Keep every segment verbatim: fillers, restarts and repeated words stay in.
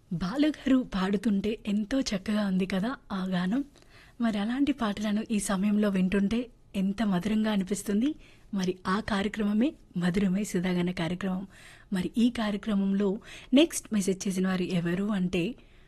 బాలుగారు పాడుతుంటే ఎంతో చక్కగా ఉంది కదా ఆ గానం. మరి అలాంటి పాటలను ఈ సమయంలో వింటుంటే ఎంత మధురంగా అనిపిస్తుంది. మరి ఆ కార్యక్రమమే మధురమై సుధాగన కార్యక్రమం. మరి ఈ కార్యక్రమంలో నెక్స్ట్ మెసేజ్ చేసిన వారు ఎవరు అంటే,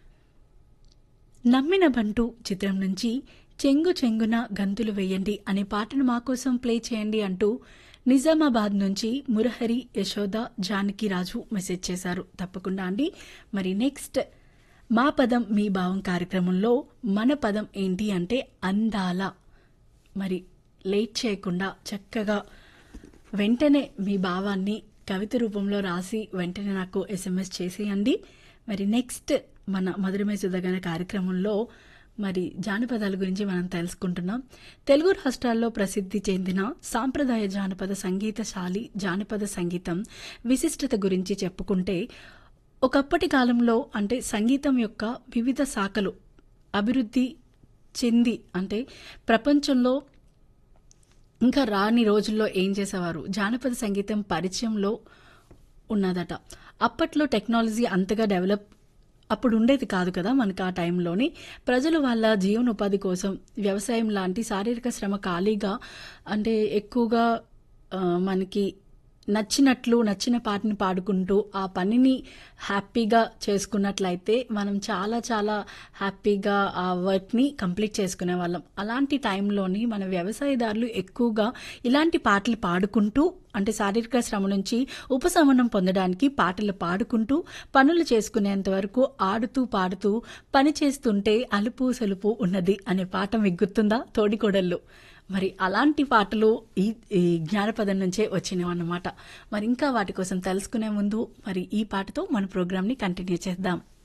నమ్మిన బంటు చిత్రం నుంచి చెంగు చెంగున గంతులు వేయండి అనే పాటను మా కోసం ప్లే చేయండి అంటూ నిజామాబాద్ నుంచి మురహరి యశోద జానకిరాజు మెసేజ్ చేశారు. తప్పకుండా అండి. మరి నెక్స్ట్ మా పదం మీ భావం కార్యక్రమంలో మన పదం ఏంటి అంటే అందాల. మరి లేట్ చేయకుండా చక్కగా వెంటనే మీ భావాన్ని కవిత రూపంలో రాసి వెంటనే నాకు ఎస్ఎంఎస్ చేసేయండి. మరి నెక్స్ట్ మన మధురమే సుధగన కార్యక్రమంలో మరి జానపదాల గురించి మనం తెలుసుకుంటున్నాం. తెలుగు రాష్ట్రాల్లో ప్రసిద్ధి చెందిన సాంప్రదాయ జానపద సంగీతశాలి జానపద సంగీతం విశిష్టత గురించి చెప్పుకుంటే, ఒకప్పటి కాలంలో అంటే సంగీతం యొక్క వివిధ శాఖలు అభివృద్ధి చెంది అంటే ప్రపంచంలో ఇంకా రాని రోజుల్లో ఏం చేసేవారు, జానపద సంగీతం పరిచయంలో ఉన్నదట. అప్పట్లో టెక్నాలజీ అంతగా డెవలప్ అప్పుడు ఉండేది కాదు కదా మనకు. ఆ టైంలోని ప్రజలు వాళ్ళ జీవనోపాధి కోసం వ్యవసాయం లాంటి శారీరక శ్రమ ఖాళీగా అంటే ఎక్కువగా ఆ, మనకి నచ్చినట్లు నచ్చిన పాటని పాడుకుంటూ ఆ పనిని హ్యాపీగా చేసుకున్నట్లయితే మనం చాలా చాలా హ్యాపీగా ఆ వర్క్ని కంప్లీట్ చేసుకునే వాళ్ళం. అలాంటి టైంలోని మన వ్యవసాయదారులు ఎక్కువగా ఇలాంటి పాటలు పాడుకుంటూ అంటే శారీరక శ్రమ నుంచి ఉపశమనం పొందడానికి పాటలు పాడుకుంటూ పనులు చేసుకునేంత వరకు ఆడుతూ పాడుతూ పని చేస్తుంటే అలుపు సలుపు ఉన్నది అనే పాట మీకు గుర్తుందా? తోడికోడళ్ళు. మరి అలాంటి పాటలు ఈ ఈ జ్ఞానపదం నుంచే వచ్చినవి అన్నమాట. మరి ఇంకా వాటి కోసం తెలుసుకునే ముందు మరి ఈ పాటతో మన ప్రోగ్రామ్ని కంటిన్యూ చేద్దాం.